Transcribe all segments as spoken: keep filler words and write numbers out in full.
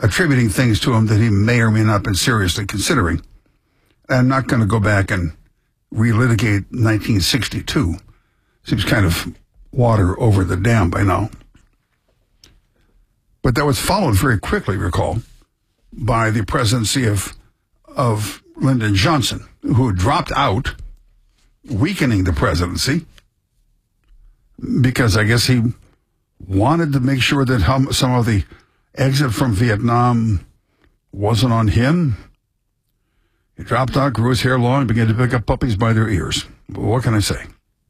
attributing things to him that he may or may not have been seriously considering. I'm not going to go back and relitigate nineteen sixty-two. Seems kind of water over the dam by now. But that was followed very quickly, recall, by the presidency of of Lyndon Johnson, who dropped out, weakening the presidency, because I guess he wanted to make sure that how, some of the exit from Vietnam wasn't on him. He dropped out, grew his hair long, and began to pick up puppies by their ears. But what can I say?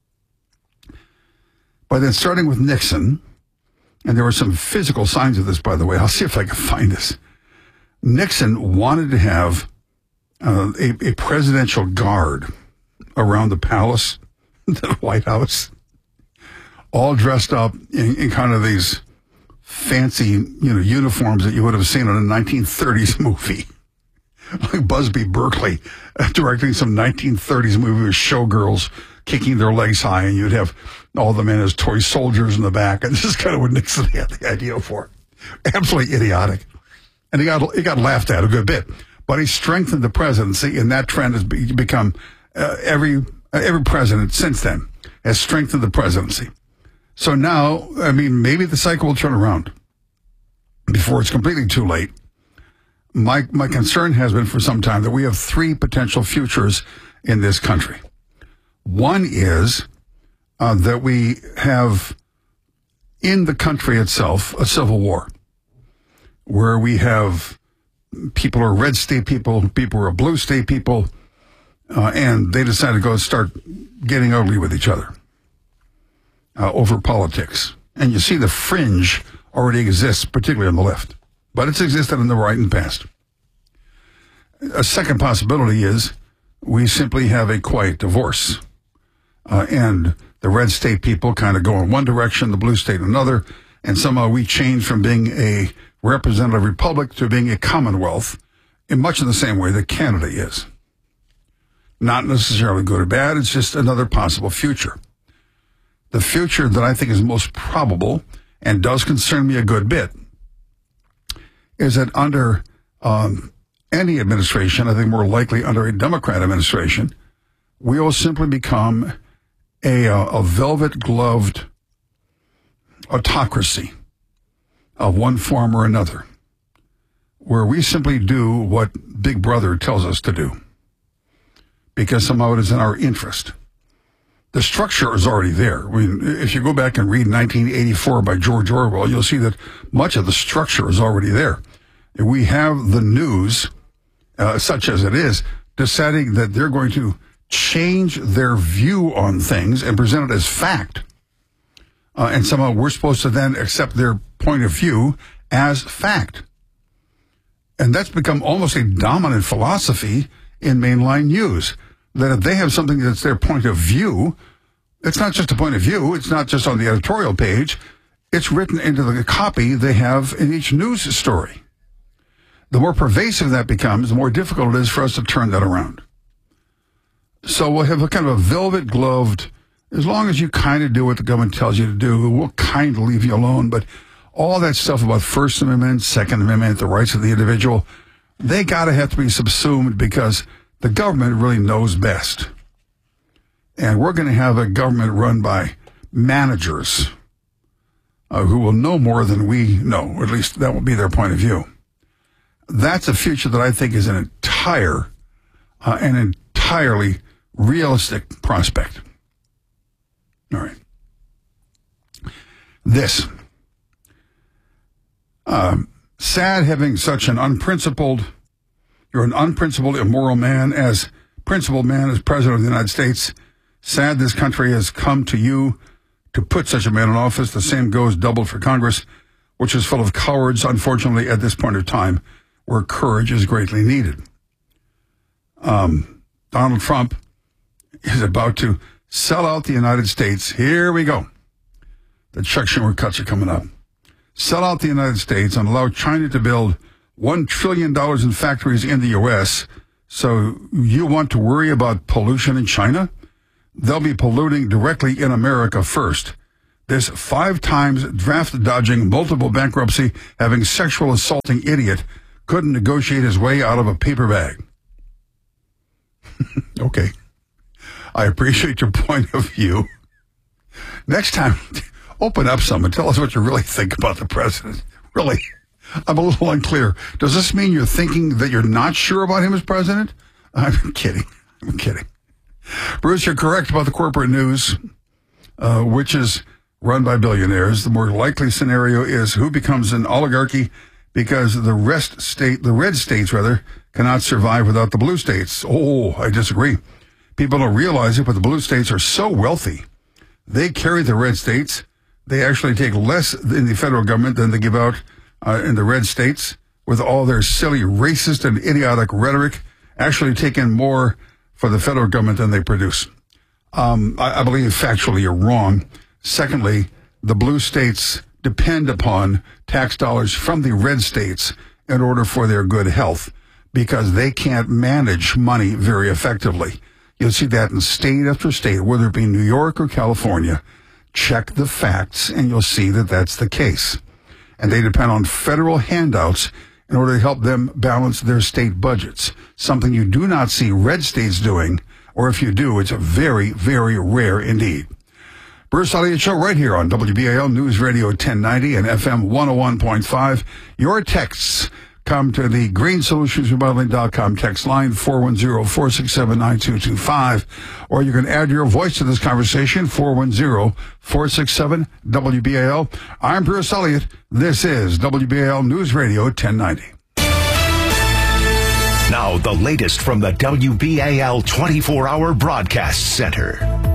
But then starting with Nixon, and there were some physical signs of this, by the way. I'll see if I can find this. Nixon wanted to have uh, a, a presidential guard around the palace, the White House, all dressed up in, in kind of these fancy, you know, uniforms that you would have seen in a nineteen thirties movie. Like Busby Berkeley uh, directing some nineteen thirties movie with showgirls kicking their legs high, and you'd have all the men as toy soldiers in the back. And this is kind of what Nixon had the idea for. Absolutely idiotic. And he got he got laughed at a good bit. But he strengthened the presidency, and that trend has be, become uh, every uh, every president since then has strengthened the presidency. So now, I mean, maybe the cycle will turn around before it's completely too late. My my concern has been for some time that we have three potential futures in this country. One is uh, that we have in the country itself a civil war where we have people who are red state people, people who are blue state people, uh, and they decide to go start getting ugly with each other uh, over politics. And you see the fringe already exists, particularly on the left. But it's existed in the right in the past. A second possibility is we simply have a quiet divorce. Uh, and the red state people kind of go in one direction, the blue state another, and somehow we change from being a representative republic to being a commonwealth in much in the same way that Canada is. Not necessarily good or bad, it's just another possible future. The future that I think is most probable and does concern me a good bit is that under um, any administration, I think more likely under a Democrat administration, we will simply become a, uh, a velvet-gloved autocracy of one form or another, where we simply do what Big Brother tells us to do, because somehow it is in our interest. The structure is already there. I mean, if you go back and read nineteen eighty-four by George Orwell, you'll see that much of the structure is already there. We have the news, uh, such as it is, deciding that they're going to change their view on things and present it as fact. Uh, and somehow we're supposed to then accept their point of view as fact. And that's become almost a dominant philosophy in mainline news, that if they have something that's their point of view, it's not just a point of view, it's not just on the editorial page, it's written into the copy they have in each news story. The more pervasive that becomes, the more difficult it is for us to turn that around. So we'll have a kind of a velvet-gloved, as long as you kind of do what the government tells you to do, we'll kind of leave you alone. But all that stuff about First Amendment, Second Amendment, the rights of the individual, they got to have to be subsumed because the government really knows best. And we're going to have a government run by managers uh, who will know more than we know, or at least that will be their point of view. That's a future that I think is an entire, uh, an entirely realistic prospect. All right. This. Um, sad having such an unprincipled, you're an unprincipled, immoral man as principled man as president of the United States. Sad this country has come to you to put such a man in office. The same goes double for Congress, which is full of cowards, unfortunately, at this point of time, where courage is greatly needed. Um, Donald Trump is about to sell out the United States. Here we go. The Chuck Schumer cuts are coming up. Sell out the United States and allow China to build one trillion dollars in factories in the U S. So you want to worry about pollution in China? They'll be polluting directly in America first. this five times draft dodging, multiple bankruptcy, having sexual assaulting idiot couldn't negotiate his way out of a paper bag. Okay. I appreciate your point of view. Next time, open up some and tell us what you really think about the president. Really, I'm a little unclear. Does this mean you're thinking that you're not sure about him as president? I'm kidding. I'm kidding. Bruce, you're correct about the corporate news, uh, which is run by billionaires. The more likely scenario is who becomes an oligarchy because the rest state, the red states rather, cannot survive without the blue states. Oh, I disagree. People don't realize it, but the blue states are so wealthy. They carry the red states. They actually take less in the federal government than they give out uh, in the red states, with all their silly racist and idiotic rhetoric, actually take in more for the federal government than they produce. Um, I, I believe factually you're wrong. Secondly, the blue states depend upon tax dollars from the red states in order for their good health, because they can't manage money very effectively. You'll see that in state after state, whether it be New York or California. Check the facts, and you'll see that that's the case. And they depend on federal handouts in order to help them balance their state budgets, something you do not see red states doing, or if you do, it's very, very rare indeed. Bruce Elliott Show right here on W B A L News Radio ten ninety and F M one oh one point five. Your texts come to the green solutions remodeling dot com text line, four one zero, four six seven, nine two two five. Or you can add your voice to this conversation, four one zero, four six seven, W B A L. I'm Bruce Elliott. This is W B A L News Radio ten ninety. Now, the latest from the W B A L twenty-four hour Broadcast Center.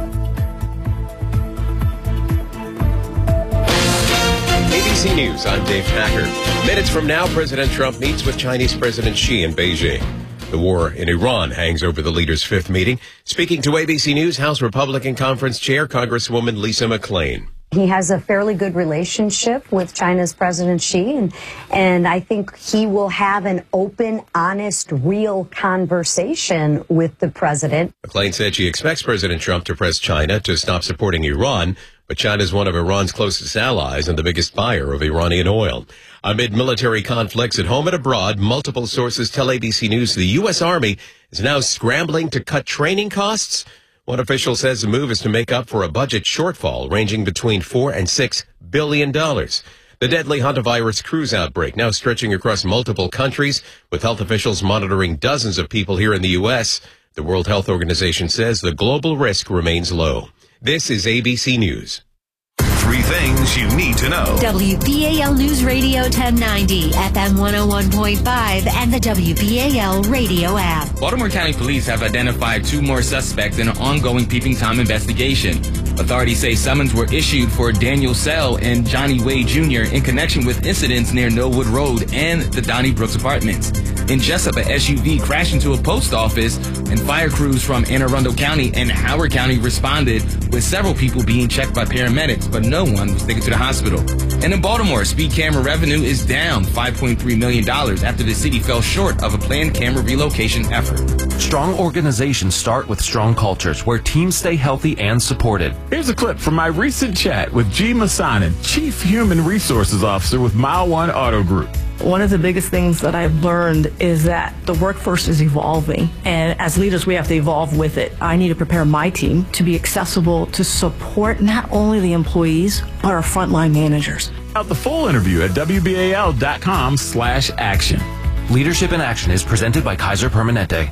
A B C News, I'm Dave Packer. Minutes from now, President Trump meets with Chinese President Xi in Beijing. The war in Iran hangs over the leaders' fifth meeting. Speaking to A B C News, House Republican Conference Chair, Congresswoman Lisa McClain. He has a fairly good relationship with China's President Xi, and, and I think he will have an open, honest, real conversation with the president. McClain said she expects President Trump to press China to stop supporting Iran, but China is one of Iran's closest allies and the biggest buyer of Iranian oil. Amid military conflicts at home and abroad, multiple sources tell A B C News the U S. Army is now scrambling to cut training costs. One official says the move is to make up for a budget shortfall ranging between four and six billion dollars. The deadly hantavirus cruise outbreak now stretching across multiple countries, with health officials monitoring dozens of people here in the U S. The World Health Organization says the global risk remains low. This is A B C News. Three things you need to know. W B A L News Radio ten ninety, F M one oh one point five, and the W B A L radio app. Baltimore County Police have identified two more suspects in an ongoing Peeping Tom investigation. Authorities say summons were issued for Daniel Sell and Johnny Wade Junior in connection with incidents near Millwood Road and the Donnie Brooks apartments. In Jessup, a S U V crashed into a post office, and fire crews from Anne Arundel County and Howard County responded, with several people being checked by paramedics, but no one was taken to the hospital. And in Baltimore, speed camera revenue is down five point three million dollars after the city fell short of a planned camera relocation effort. Strong organizations start with strong cultures where teams stay healthy and supported. Here's a clip from my recent chat with G. Masanin, Chief Human Resources Officer with Mile One Auto Group. One of the biggest things that I've learned is that the workforce is evolving, and as leaders we have to evolve with it. I need to prepare my team to be accessible to support not only the employees, but our frontline managers. Out the full interview at W B A L dot com slash action. Leadership in Action is presented by Kaiser Permanente.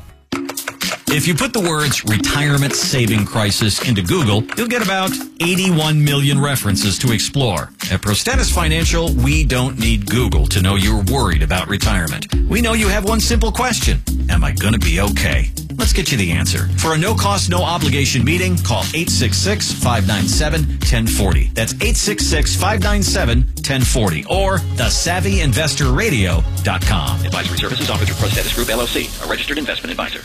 If you put the words retirement saving crisis into Google, you'll get about eighty-one million references to explore. At Prostentis Financial, we don't need Google to know you're worried about retirement. We know you have one simple question. Am I going to be okay? Let's get you the answer. For a no-cost, no-obligation meeting, call eight six six, five nine seven, one zero four zero. That's eight six six, five nine seven, one zero four zero. Or the savvy investor radio dot com. Advisory services offered through Prostentis Group, L L C, a registered investment advisor.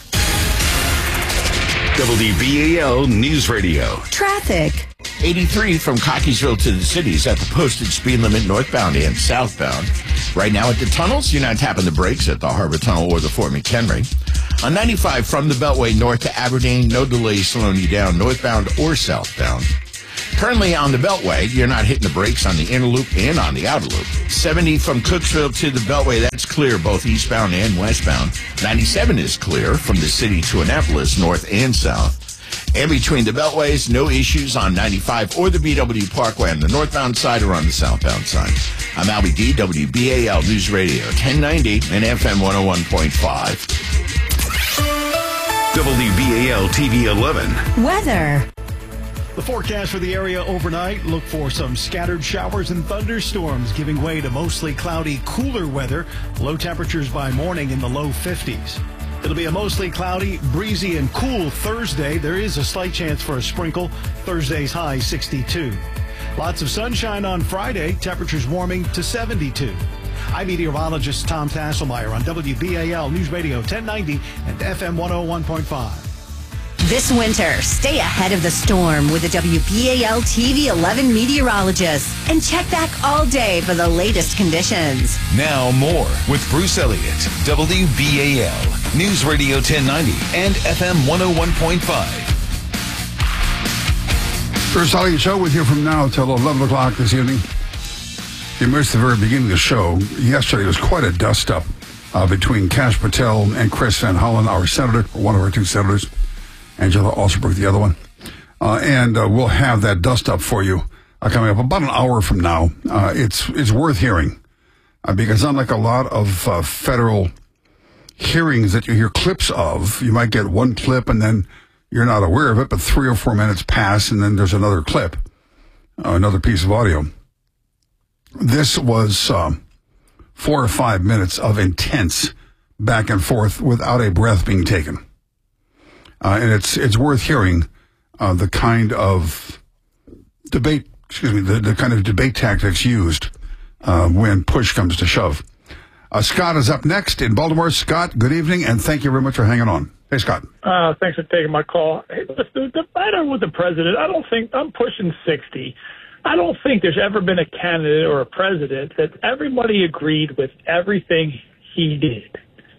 W B A L News Radio. Traffic. eighty-three from Cockeysville to the cities at the posted speed limit northbound and southbound. Right now at the tunnels, you're not tapping the brakes at the Harbor Tunnel or the Fort McHenry. On ninety-five from the Beltway north to Aberdeen, no delays slowing you down northbound or southbound. Currently on the Beltway, you're not hitting the brakes on the inner loop and on the outer loop. seventy from Cooksville to the Beltway, that's clear both eastbound and westbound. ninety-seven is clear from the city to Annapolis, north and south. And between the Beltways, no issues on ninety-five or the B W Parkway on the northbound side or on the southbound side. I'm Albie D, W B A L News Radio, ten ninety and F M one oh one point five. W B A L T V eleven. Weather. The forecast for the area overnight, look for some scattered showers and thunderstorms, giving way to mostly cloudy, cooler weather. Low temperatures by morning in the low fifties. It'll be a mostly cloudy, breezy, and cool Thursday. There is a slight chance for a sprinkle. Thursday's high sixty-two. Lots of sunshine on Friday. Temperatures warming to seventy-two. I'm meteorologist Tom Tasselmeyer on W B A L News Radio ten ninety and F M one oh one point five. This winter, stay ahead of the storm with a W B A L T V eleven meteorologist and check back all day for the latest conditions. Now more with Bruce Elliott, W B A L News Radio ten ninety and F M one oh one point five. Bruce Elliott Show with you from now till eleven o'clock this evening. If you missed the very beginning of the show, yesterday was quite a dust-up uh, between Kash Patel and Chris Van Hollen, our senator, one of our two senators. Angela Alsobrooke, the other one. Uh, and uh, we'll have that dust up for you uh, coming up about an hour from now. Uh, it's it's worth hearing uh, because unlike a lot of uh, federal hearings that you hear clips of, you might get one clip and then you're not aware of it, but three or four minutes pass and then there's another clip, uh, another piece of audio. This was um, four or five minutes of intense back and forth without a breath being taken. Uh, and it's it's worth hearing uh, the kind of debate, excuse me, the, the kind of debate tactics used uh, when push comes to shove. Uh, Scott is up next in Baltimore. Scott, good evening, and thank you very much for hanging on. Hey, Scott. Uh, thanks for taking my call. Hey, the, the matter with the president, I don't think, I'm pushing sixty. I don't think there's ever been a candidate or a president that everybody agreed with everything he did.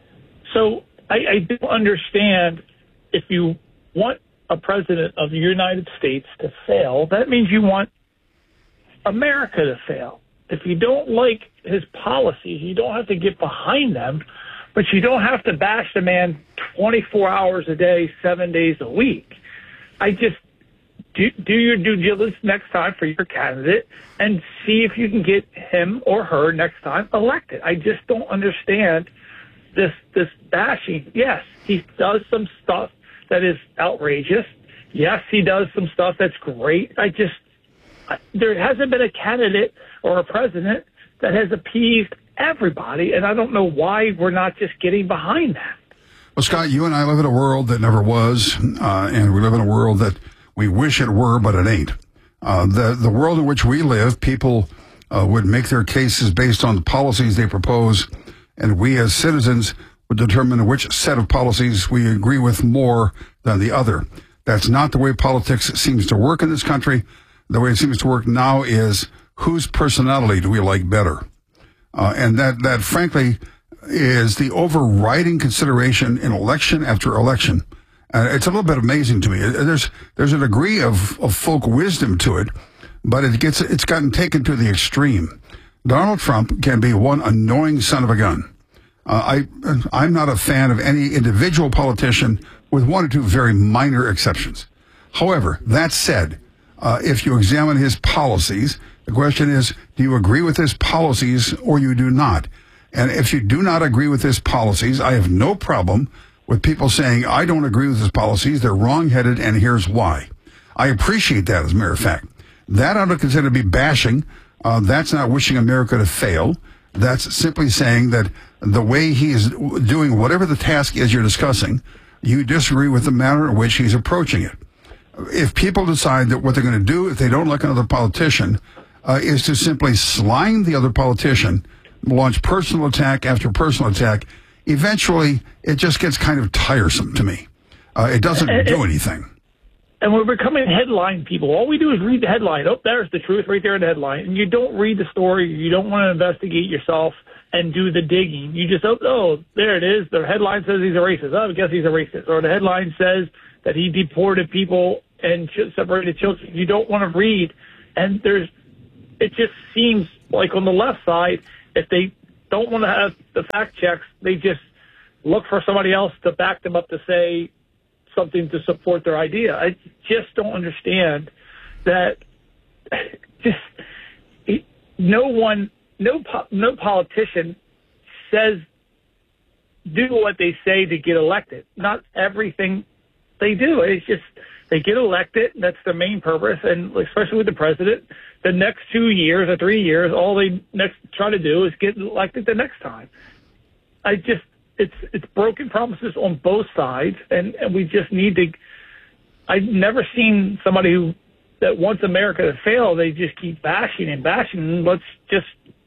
So I, I do understand. If you want a president of the United States to fail, that means you want America to fail. If you don't like his policies, you don't have to get behind them, but you don't have to bash the man twenty-four hours a day, seven days a week. I just do, do your due diligence next time for your candidate and see if you can get him or her next time elected. I just don't understand this this bashing. Yes, he does some stuff that is outrageous. Yes, he does some stuff that's great. I just, there hasn't been a candidate or a president that has appeased everybody, and I don't know why we're not just getting behind that. Well, Scott, you and I live in a world that never was, uh, and we live in a world that we wish it were, but it ain't. Uh, the, the world in which we live, people uh, would make their cases based on the policies they propose, and we as citizens would determine which set of policies we agree with more than the other. That's not the way politics seems to work in this country. The way it seems to work now is whose personality do we like better? Uh, and that, that frankly is the overriding consideration in election after election. Uh, it's a little bit amazing to me. There's, there's a degree of, of folk wisdom to it, but it gets, it's gotten taken to the extreme. Donald Trump can be one annoying son of a gun. Uh, I, I'm not a fan of any individual politician with one or two very minor exceptions. However, that said, uh, if you examine his policies, the question is, do you agree with his policies or you do not? And if you do not agree with his policies, I have no problem with people saying, I don't agree with his policies, they're wrong-headed, and here's why. I appreciate that, as a matter of fact. That I don't consider to be bashing. Uh, that's not wishing America to fail. That's simply saying that the way he is doing whatever the task is you're discussing, you disagree with the manner in which he's approaching it. If people decide that what they're going to do, if they don't like another politician, uh, is to simply slime the other politician, launch personal attack after personal attack, eventually it just gets kind of tiresome to me. Uh, it doesn't do anything. And we're becoming headline people. All we do is read the headline. Oh, there's the truth right there in the headline. And you don't read the story. You don't want to investigate yourself and do the digging. You just, oh, oh, there it is. The headline says he's a racist. Oh, I guess he's a racist. Or the headline says that he deported people and separated children. You don't want to read. And there's, it just seems like on the left side, if they don't want to have the fact checks, they just look for somebody else to back them up to say something to support their idea. I just don't understand that. Just no one, no no politician says do what they say to get elected. Not everything they do. It's just they get elected. That's their main purpose, and especially with the president, the next two years or three years, all they next try to do is get elected the next time. I just. It's it's broken promises on both sides, and, and we just need to. I've never seen somebody who that wants America to fail. They just keep bashing and bashing. Let's just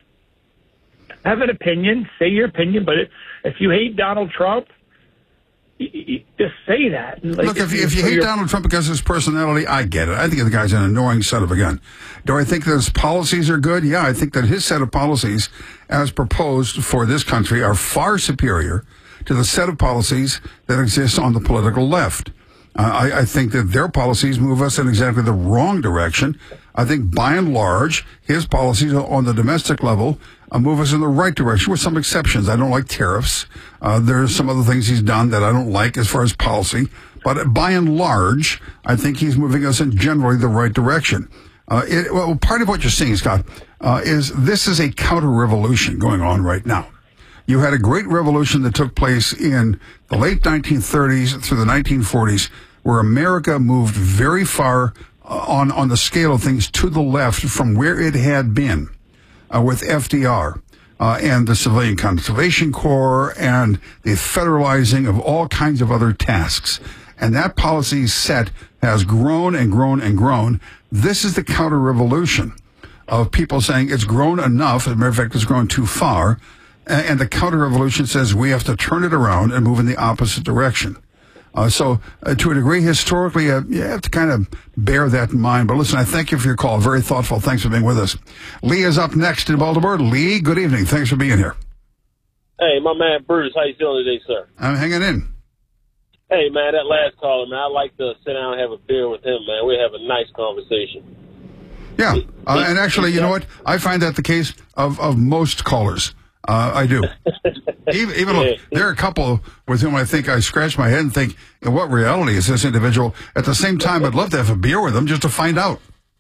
have an opinion, say your opinion. But if, if you hate Donald Trump, you, you just say that. Like, Look, if you, if you hate Donald Trump because of his personality, I get it. I think the guy's an annoying son of a gun. Do I think that his policies are good? Yeah, I think that his set of policies, as proposed for this country, are far superior to the set of policies that exist on the political left. Uh, I, I think that their policies move us in exactly the wrong direction. I think, by and large, his policies on the domestic level uh, move us in the right direction, with some exceptions. I don't like tariffs. Uh, there's some other things he's done that I don't like as far as policy. But by and large, I think he's moving us in generally the right direction. Uh, it, well, part of what you're seeing, Scott, uh, is this is a counter-revolution going on right now. You had a great revolution that took place in the late nineteen thirties through the nineteen forties, where America moved very far uh, on, on the scale of things to the left from where it had been uh, with F D R uh, and the Civilian Conservation Corps and the federalizing of all kinds of other tasks. And that policy set has grown and grown and grown. This is the counter-revolution of people saying it's grown enough. As a matter of fact, it's grown too far. And the counter-revolution says we have to turn it around and move in the opposite direction. Uh, so, uh, to a degree, historically, uh, you have to kind of bear that in mind. But listen, I thank you for your call. Very thoughtful. Thanks for being with us. Lee is up next in Baltimore. Lee, good evening. Thanks for being here. Hey, my man Bruce, how you feeling today, sir? I'm hanging in. Hey, man, that last caller, man, I'd like to sit down and have a beer with him, man. We have a nice conversation. Yeah, uh, and actually, you know what? I find that the case of, of most callers. Uh, I do. even even yeah. There are a couple with whom I think I scratch my head and think, in what reality is this individual? At the same time, I'd love to have a beer with them just to find out.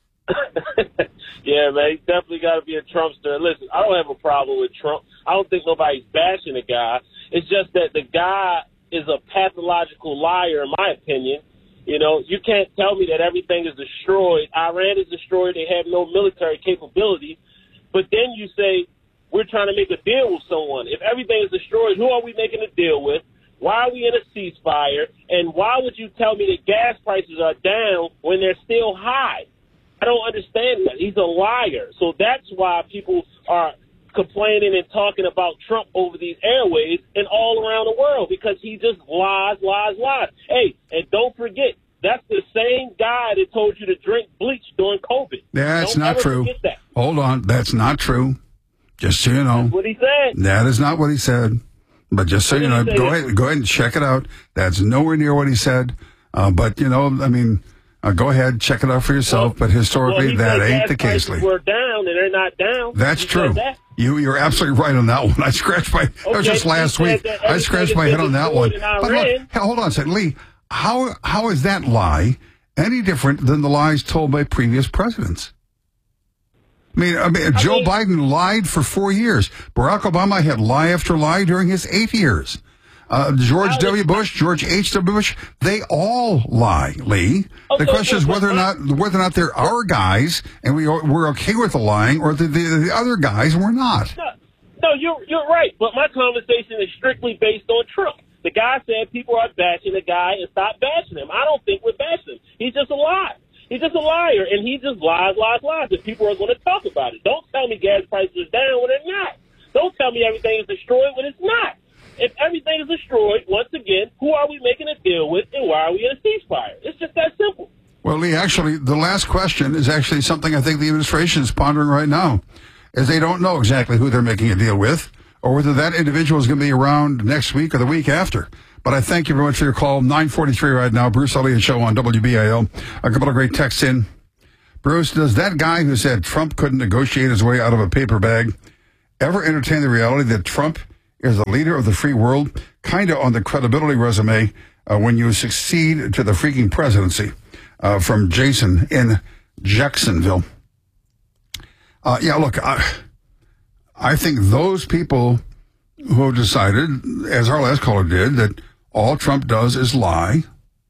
Yeah, man, he's definitely got to be a Trumpster. Listen, I don't have a problem with Trump. I don't think nobody's bashing the guy. It's just that the guy is a pathological liar, in my opinion. You know, you can't tell me that everything is destroyed. Iran is destroyed. They have no military capability. But then you say, we're trying to make a deal with someone. If everything is destroyed, who are we making a deal with? Why are we in a ceasefire? And why would you tell me that gas prices are down when they're still high? I don't understand that. He's a liar. So that's why people are complaining and talking about Trump over these airwaves and all around the world, because he just lies, lies, lies. Hey, and don't forget, that's the same guy that told you to drink bleach during COVID. That's don't not true. That. Hold on. That's not true. Just so you know. That's what he said. That is not what he said. But just so what you know, go ahead, go ahead and check it out. That's nowhere near what he said. Uh, but, you know, I mean, uh, go ahead, check it out for yourself. Well, but historically, well, that ain't the case, Lee. We're down, and they're not down. That's he true. That. You, you're absolutely right on that one. I scratched my, okay, that was just last week. I scratched my head on that one. But look, hold on a second. Lee, how, how is that lie any different than the lies told by previous presidents? I mean, I mean, Joe I mean, Biden lied for four years. Barack Obama had lie after lie during his eight years. Uh, George W. Bush, George H. W. Bush, they all lie, Lee. Okay, the question is whether or not whether or not they're our guys and we are, we're okay with the lying, or the, the, the other guys we're not. No, no, you're you're right. But my conversation is strictly based on Trump. The guy said people are bashing the guy and stop bashing him. I don't think we're bashing him. He's just a lie. He's just a liar, and he just lies, lies, lies, and people are going to talk about it. Don't tell me gas prices are down when they're not. Don't tell me everything is destroyed when it's not. If everything is destroyed, once again, who are we making a deal with, and why are we in a ceasefire? It's just that simple. Well, Lee, actually, the last question is actually something I think the administration is pondering right now, is they don't know exactly who they're making a deal with or whether that individual is going to be around next week or the week after. But I thank you very much for your call. nine forty-three right now. Bruce Elliott Show on W B A L. A couple of great texts in. Bruce, does that guy who said Trump couldn't negotiate his way out of a paper bag ever entertain the reality that Trump is the leader of the free world? Kind of on the credibility resume uh, when you succeed to the freaking presidency. Uh, from Jason in Jacksonville. Uh, yeah, look, I, I think those people who have decided, as our last caller did, that all Trump does is lie,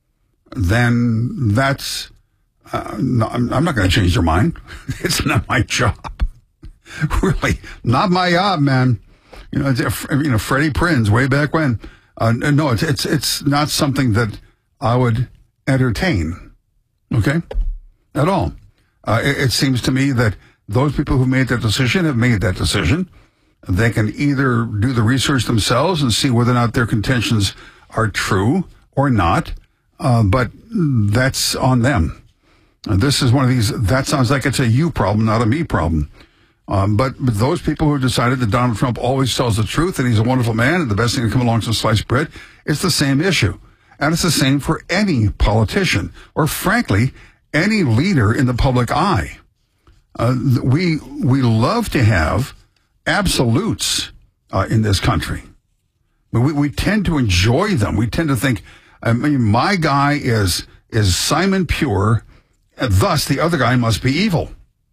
then that's, uh, no, I'm, I'm not going to change their mind. It's not my job. Really, not my job, man. You know, it's, you know, Freddie Prinze way back when. Uh, no, it's, it's, it's not something that I would entertain. Okay? At all. Uh, it, it seems to me that those people who made that decision have made that decision. They can either do the research themselves and see whether or not their contentions are true or not, uh, but that's on them. Uh, this is one of these, that sounds like it's a you problem, not a me problem. Um, but, but those people who decided that Donald Trump always tells the truth and he's a wonderful man and the best thing to come along is sliced bread, it's the same issue. And it's the same for any politician or, frankly, any leader in the public eye. Uh, we we love to have absolutes uh, in this country. We, we tend to enjoy them. We tend to think, I mean, my guy is is Simon Pure, and thus the other guy must be evil.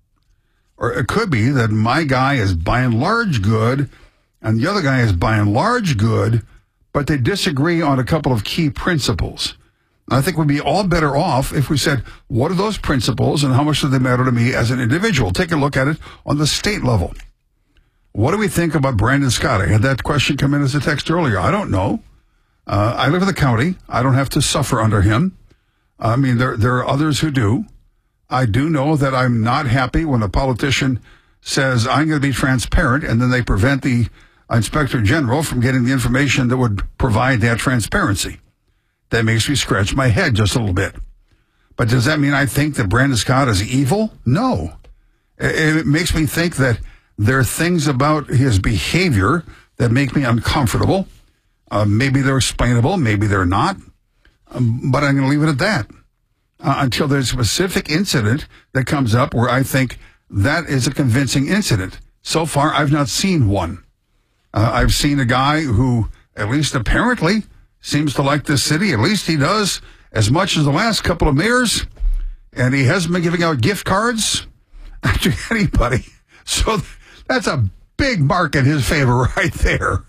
Or it could be that my guy is by and large good, and the other guy is by and large good, but they disagree on a couple of key principles. And I think we'd be all better off if we said, what are those principles and how much do they matter to me as an individual? Take a look at it on the state level. What do we think about Brandon Scott? I had that question come in as a text earlier. I don't know. Uh, I live in the county. I don't have to suffer under him. I mean, there there are others who do. I do know that I'm not happy when a politician says, I'm going to be transparent, and then they prevent the Inspector General from getting the information that would provide that transparency. That makes me scratch my head just a little bit. But does that mean I think that Brandon Scott is evil? No. It, it makes me think that there are things about his behavior that make me uncomfortable. Uh, maybe they're explainable, maybe they're not. Um, but I'm going to leave it at that uh, until there's a specific incident that comes up where I think that is a convincing incident. So far, I've not seen one. Uh, I've seen a guy who, at least apparently, seems to like this city. At least he does as much as the last couple of mayors. And he hasn't been giving out gift cards to anybody. So that's a big mark in his favor right there.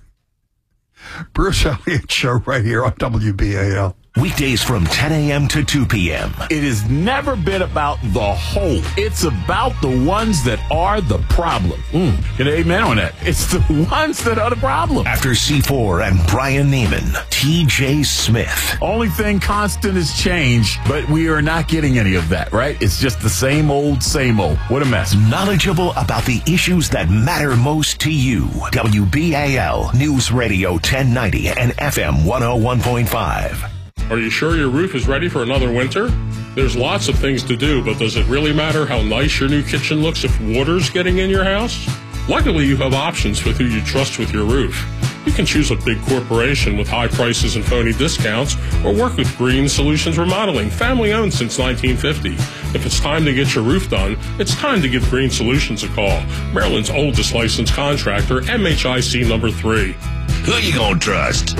Bruce Elliott Show right here on W B A L. Weekdays from ten a.m. to two p.m. It has never been about the whole. It's about the ones that are the problem. Mm. Get an amen on that. It's the ones that are the problem. After C four and Brian Neiman, T J Smith. Only thing constant is change, but we are not getting any of that, right? It's just the same old, same old. What a mess. Knowledgeable about the issues that matter most to you. W B A L News Radio ten ninety and F M one oh one point five. Are you sure your roof is ready for another winter? There's lots of things to do, but does it really matter how nice your new kitchen looks if water's getting in your house? Luckily, you have options with who you trust with your roof. You can choose a big corporation with high prices and phony discounts, or work with Green Solutions Remodeling, family-owned since nineteen fifty. If it's time to get your roof done, it's time to give Green Solutions a call. Maryland's oldest licensed contractor, M H I C number three. Who you gonna trust?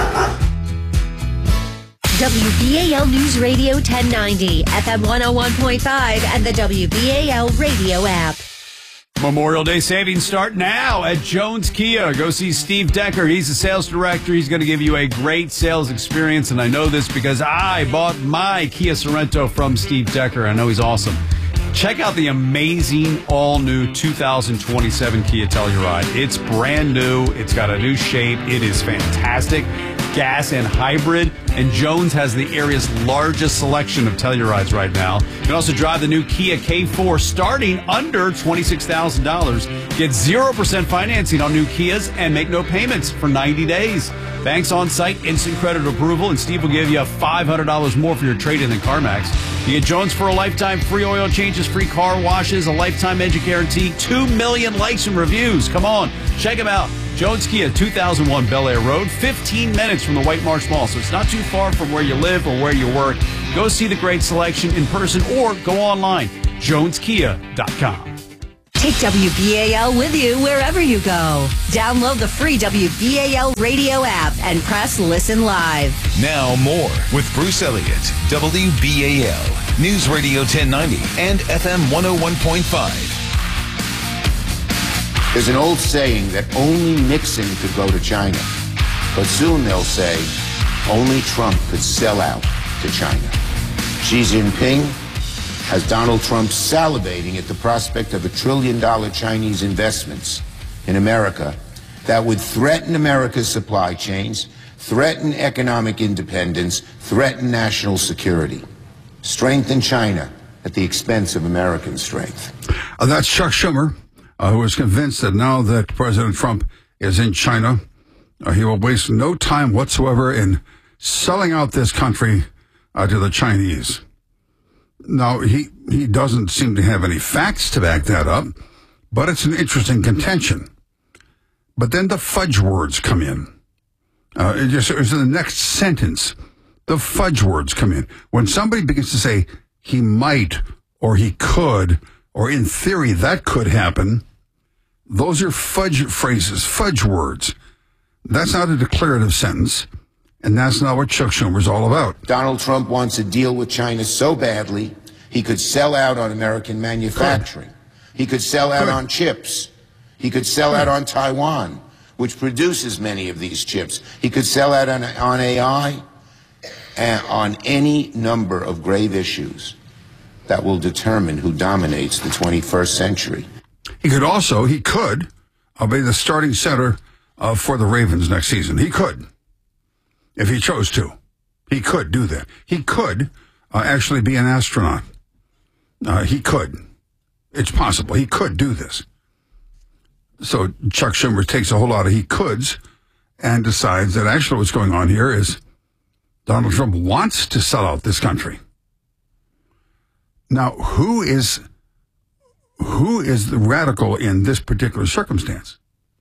W B A L News Radio ten ninety, F M one oh one point five, and the W B A L radio app. Memorial Day savings start now at Jones Kia. Go see Steve Decker. He's the sales director. He's going to give you a great sales experience, and I know this because I bought my Kia Sorento from Steve Decker. I know he's awesome. Check out the amazing all-new two thousand twenty-seven Kia Telluride. It's brand new. It's got a new shape. It is fantastic. Gas and hybrid, and Jones has the area's largest selection of Tellurides right now. You can also drive the new Kia K four starting under twenty-six thousand dollars. Get zero percent financing on new Kias and make no payments for ninety days. Banks on site, instant credit approval, and Steve will give you five hundred dollars more for your trade-in than CarMax. You get Jones for a lifetime, free oil changes, free car washes, a lifetime engine guarantee, two million likes and reviews. Come on, check him out. Jones Kia, two thousand one Bel Air Road, fifteen minutes from the White Marsh Mall. So it's not too far from where you live or where you work. Go see the great selection in person or go online, jones kia dot com. Take W B A L with you wherever you go. Download the free W B A L radio app and press Listen Live. Now more with Bruce Elliott, W B A L, News Radio ten ninety and F M one oh one point five. There's an old saying that only Nixon could go to China. But soon they'll say only Trump could sell out to China. Xi Jinping has Donald Trump salivating at the prospect of a trillion dollar Chinese investments in America that would threaten America's supply chains, threaten economic independence, threaten national security. Strengthen China at the expense of American strength. Uh, that's Chuck Schumer, uh, who is convinced that now that President Trump is in China, uh, he will waste no time whatsoever in selling out this country uh, to the Chinese. Now, he, he doesn't seem to have any facts to back that up, but it's an interesting contention. But then the fudge words come in. Uh, it just, it's in the next sentence. The fudge words come in. When somebody begins to say he might or he could or in theory that could happen, those are fudge phrases, fudge words. That's not a declarative sentence. And that's not what Chuck Schumer's all about. Donald Trump wants a deal with China so badly, he could sell out on American manufacturing. Good. He could sell out Good. on chips. He could sell Good. out on Taiwan, which produces many of these chips. He could sell out on, on A I and on any number of grave issues that will determine who dominates the twenty-first century. He could also, he could, uh, be the starting center uh, for the Ravens next season. He could. If he chose to, he could do that. He could uh, actually be an astronaut. Uh, he could. It's possible. He could do this. So Chuck Schumer takes a whole lot of he coulds and decides that actually what's going on here is Donald Trump wants to sell out this country. Now, who is who is the radical in this particular circumstance?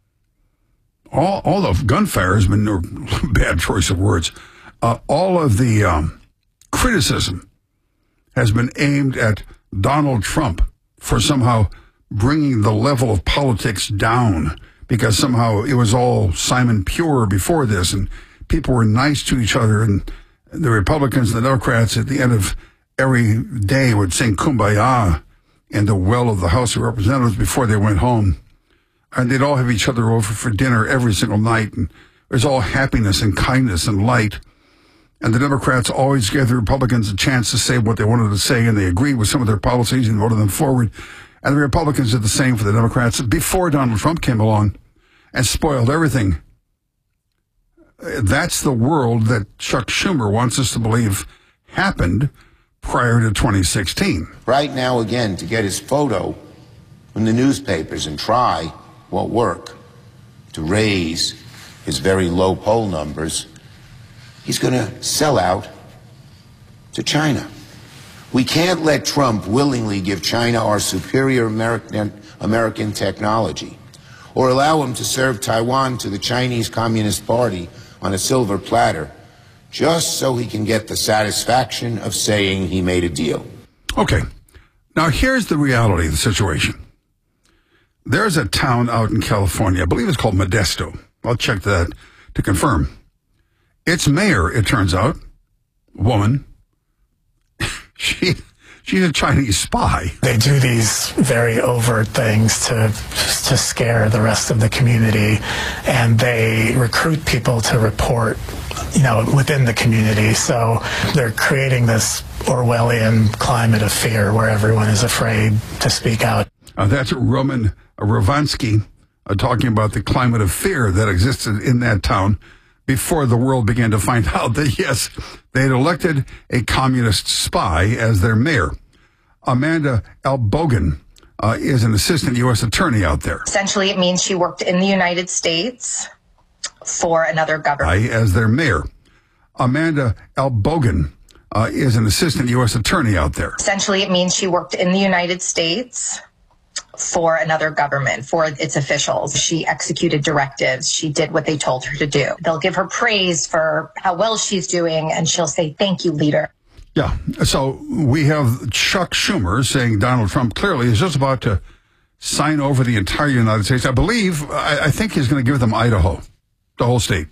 All, all of gunfire has been a bad choice of words. Uh, all of the um, criticism has been aimed at Donald Trump for somehow bringing the level of politics down because somehow it was all Simon Pure before this and people were nice to each other and the Republicans and the Democrats at the end of every day would sing Kumbaya in the well of the House of Representatives before they went home. And they'd all have each other over for dinner every single night. And there's all happiness and kindness and light. And the Democrats always gave the Republicans a chance to say what they wanted to say, and they agreed with some of their policies and voted them forward. And the Republicans did the same for the Democrats before Donald Trump came along and spoiled everything. That's the world that Chuck Schumer wants us to believe happened prior to twenty sixteen. Right now, again, to get his photo in the newspapers and try won't work. To raise his very low poll numbers, he's going to sell out to China. We can't let Trump willingly give China our superior American, American technology or allow him to serve Taiwan to the Chinese Communist Party on a silver platter just so he can get the satisfaction of saying he made a deal. Okay. Now, here's the reality of the situation. There's a town out in California, I believe it's called Modesto. I'll check that to confirm. Its mayor, it turns out, woman, she she's a Chinese spy. They do these very overt things to to scare the rest of the community, and they recruit people to report, you know, within the community. So they're creating this Orwellian climate of fear where everyone is afraid to speak out. Uh, that's Roman Ravansky uh, talking about the climate of fear that existed in that town before the world began to find out that, yes, they had elected a communist spy as their mayor. Amanda Albogan uh, is an assistant U S attorney out there. Essentially, it means she worked in the United States for another government. As their mayor. Amanda Albogan uh, is an assistant U S attorney out there. Essentially, it means she worked in the United States for another government, for its officials. She executed directives. She did what they told her to do. They'll give her praise for how well she's doing, and she'll say, "Thank you, leader." Yeah. So we have Chuck Schumer saying Donald Trump clearly is just about to sign over the entire United States. I believe, I, I think he's going to give them Idaho, the whole state.